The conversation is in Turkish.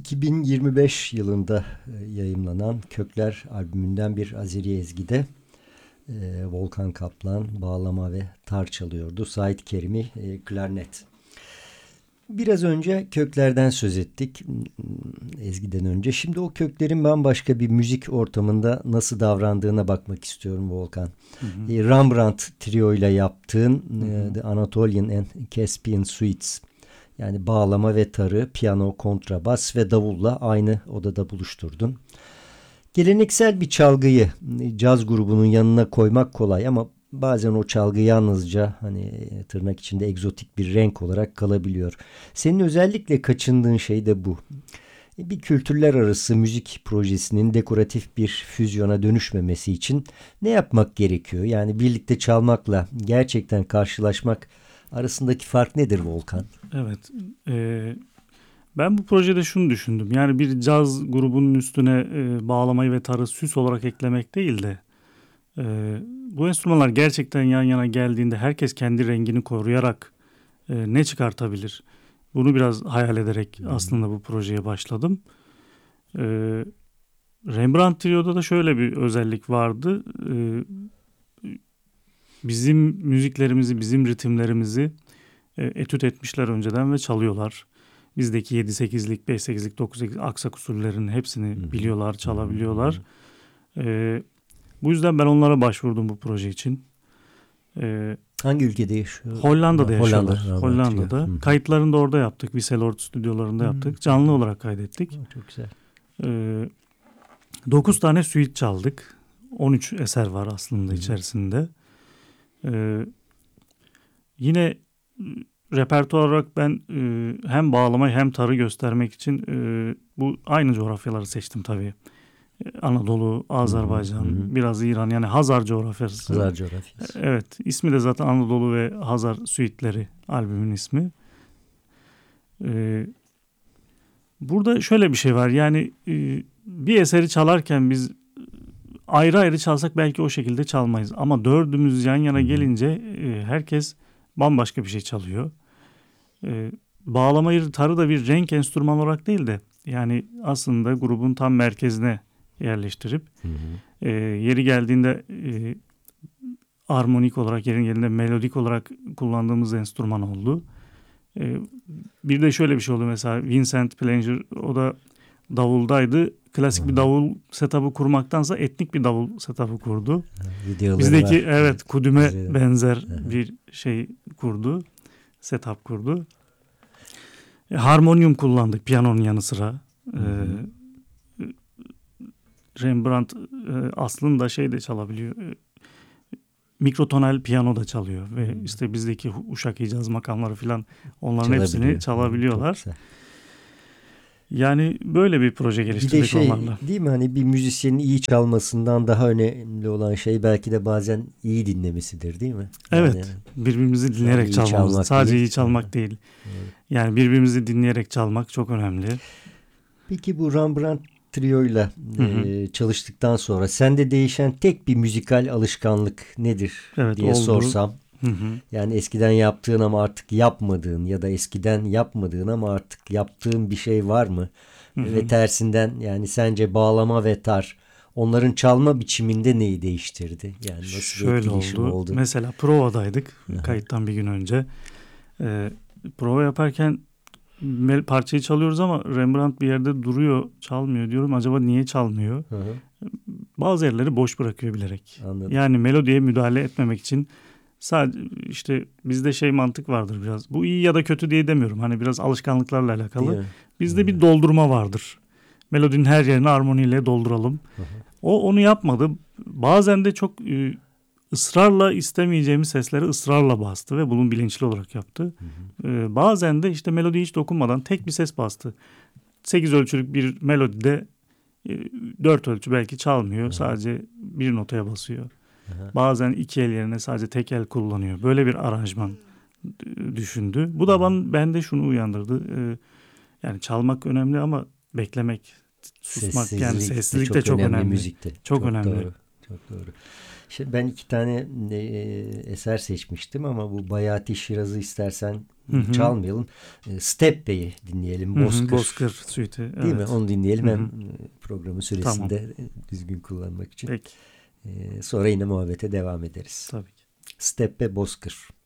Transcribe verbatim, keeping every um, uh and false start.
iki bin yirmi beş yılında yayımlanan Kökler albümünden bir Azeri ezgide e, Volkan Kaplan bağlama ve tar çalıyordu. Sait Kerimi e, klarnet. Biraz önce köklerden söz ettik ezgiden önce. Şimdi o köklerin bambaşka bir müzik ortamında nasıl davrandığına bakmak istiyorum Volkan. Hı hı. E, Rembrandt Trio ile yaptığın hı hı. E, The Anatolian and Caspian Suites. Yani bağlama ve tarı, piyano, kontrabas ve davulla aynı odada buluşturdun. Geleneksel bir çalgıyı caz grubunun yanına koymak kolay ama bazen o çalgı yalnızca hani tırnak içinde egzotik bir renk olarak kalabiliyor. Senin özellikle kaçındığın şey de bu. Bir kültürler arası müzik projesinin dekoratif bir füzyona dönüşmemesi için ne yapmak gerekiyor? Yani birlikte çalmakla gerçekten karşılaşmak arasındaki fark nedir Volkan? Evet, e, ben bu projede şunu düşündüm. Yani bir caz grubunun üstüne e, bağlamayı ve tarı süs olarak eklemek değil de e, bu enstrümanlar gerçekten yan yana geldiğinde herkes kendi rengini koruyarak e, ne çıkartabilir? Bunu biraz hayal ederek hmm. aslında bu projeye başladım. E, Rembrandt Trio'da da şöyle bir özellik vardı. E, bizim müziklerimizi, bizim ritimlerimizi etüt etmişler önceden ve çalıyorlar. Bizdeki yedi sekizlik, beş sekizlik, dokuz sekizlik aksak usullerin hepsini Hı-hı. biliyorlar, çalabiliyorlar. Ee, bu yüzden ben onlara başvurdum bu proje için. Ee, Hangi ülkede yaşıyor? Hollanda'da yaşıyorlar. Hollanda, Hollanda'da. Hı-hı. Kayıtlarını da orada yaptık. Wisseloord stüdyolarında Hı-hı. yaptık. Canlı olarak kaydettik. Hı, çok güzel. Ee, dokuz tane suite çaldık. on üç eser var aslında Hı-hı. içerisinde. Ee, yine repertuar olarak ben e, hem bağlamayı hem tarı göstermek için e, bu aynı coğrafyaları seçtim tabii. E, Anadolu, Azerbaycan, hı hı. biraz İran yani Hazar coğrafyası. Hazar coğrafyası. E, evet, ismi de zaten Anadolu ve Hazar Suiteleri albümün ismi. E, burada şöyle bir şey var yani e, bir eseri çalarken biz ayrı ayrı çalsak belki o şekilde çalmayız. Ama dördümüz yan yana hı hı. gelince e, herkes bambaşka bir şey çalıyor. Ee, bağlamayı tarı da bir renk enstrüman olarak değil de yani aslında grubun tam merkezine yerleştirip hı hı. E, yeri geldiğinde e, armonik olarak yeri geldiğinde melodik olarak kullandığımız enstrüman oldu. E, bir de şöyle bir şey oldu mesela Vincent Planger o da davuldaydı. Klasik hı hı. bir davul setup'ı kurmaktansa etnik bir davul setup'ı kurdu. Videoları Bizdeki var. evet kudüme Güzel. benzer hı hı. bir şey kurdu. Setup kurdu. E, harmonyum kullandık piyanonun yanı sıra. E, Rembrandt e, aslında şey de çalabiliyor. E, mikrotonal piyano da çalıyor. Ve hmm. işte bizdeki Uşak Hicaz makamları falan onların hepsini çalabiliyorlar. Yani böyle bir proje geliştirdik bir de şey, onlarla. Değil mi hani bir müzisyenin iyi çalmasından daha önemli olan şey belki de bazen iyi dinlemesidir değil mi? Evet. Yani, birbirimizi dinleyerek çalmamız. Sadece değil. iyi çalmak evet. değil. Evet. Yani birbirimizi dinleyerek çalmak çok önemli. Peki bu Rembrandt Trio'yla e, çalıştıktan sonra sende değişen tek bir müzikal alışkanlık nedir evet, diye oldu. sorsam. Hı hı. Yani eskiden yaptığın ama artık yapmadığın ya da eskiden yapmadığın ama artık yaptığın bir şey var mı? Hı hı. Ve tersinden yani sence bağlama ve tar onların çalma biçiminde neyi değiştirdi? Yani nasıl Şöyle bir etkileşim oldu. oldu? Mesela provadaydık Aha. kayıttan bir gün önce. Ee, prova yaparken parçayı çalıyoruz ama Rembrandt bir yerde duruyor, çalmıyor diyorum. Acaba niye çalmıyor? Hı hı. Bazı yerleri boş bırakıyor bilerek. Anladım. Yani melodiye müdahale etmemek için sadece işte bizde şey mantık vardır biraz. Bu iyi ya da kötü diye demiyorum. Hani biraz alışkanlıklarla alakalı. Bizde bir doldurma vardır. Melodinin her yerini armoniyle dolduralım. Hı hı. O onu yapmadı. Bazen de çok e, ısrarla istemeyeceğimiz sesleri ısrarla bastı ve bunu bilinçli olarak yaptı. Hı hı. Ee, bazen de işte melodiye hiç dokunmadan tek bir ses bastı. sekiz ölçülük bir melodide e, dört ölçü belki çalmıyor. Hı hı. Sadece bir notaya basıyor. Hı hı. Bazen iki el yerine sadece tek el kullanıyor. Böyle bir aranjman düşündü. Bu da bana, bende şunu uyandırdı. Ee, yani çalmak önemli ama beklemek, susmak sessizlik yani sessizlik de çok, de çok önemli, önemli. Müzikte. Çok, çok önemli. Doğru, çok doğru. İşte ben iki tane e, eser seçmiştim ama bu Bayati Şiraz'ı istersen Hı hı. çalmayalım. E, Steppe'yi dinleyelim. Hı hı, Bozkır. Bozkır Suite'i. Değil Evet. mi? Onu dinleyelim Hı hı. hem programın süresinde düzgün kullanmak için. Peki. E, sonra yine muhabbete devam ederiz. Tabii ki. Steppe Bozkır.